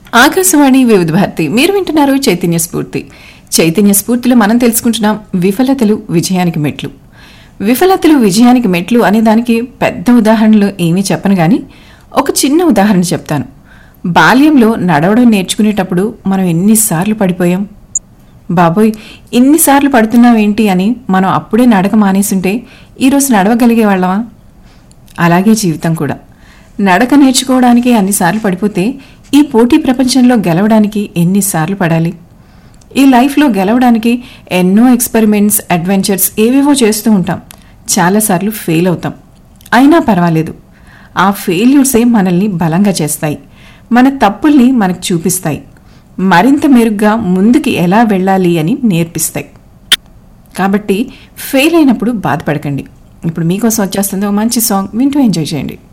ఆకాశవాణి వివిధ భారతి మీరు వింటున్నారు చైతన్య స్ఫూర్తి. చైతన్య స్ఫూర్తిలో మనం తెలుసుకుంటున్నాం విఫలతలు విజయానికి మెట్లు. విఫలతలు విజయానికి మెట్లు అనే దానికి పెద్ద ఉదాహరణలు ఏమీ చెప్పను గాని ఒక చిన్న ఉదాహరణ చెప్తాను. బాల్యంలో నడవడం నేర్చుకునేటప్పుడు మనం ఎన్నిసార్లు పడిపోయాం. బాబోయ్ ఇన్నిసార్లు పడుతున్నావేంటి అని మనం అప్పుడే నడక మానేసుంటే ఈరోజు నడవగలిగే వాళ్ళమా? అలాగే జీవితం కూడా. నడక నేర్చుకోవడానికి అన్నిసార్లు పడిపోతే ఈ పోటీ ప్రపంచంలో గెలవడానికి ఎన్నిసార్లు పడాలి? ఈ లైఫ్లో గెలవడానికి ఎన్నో ఎక్స్పెరిమెంట్స్, అడ్వెంచర్స్ ఏవేవో చేస్తూ ఉంటాం. చాలాసార్లు ఫెయిల్ అవుతాం. అయినా పర్వాలేదు. ఆ ఫెయిల్యూర్సే మనల్ని బలంగా చేస్తాయి. మన తప్పుల్ని మనకు చూపిస్తాయి. మరింత మెరుగ్గా ముందుకి ఎలా వెళ్ళాలి అని నేర్పిస్తాయి. కాబట్టి ఫెయిల్ అయినప్పుడు బాధపడకండి. ఇప్పుడు మీకోసం వచ్చేస్తుంది ఒక మంచి సాంగ్, వింటూ ఎంజాయ్ చేయండి.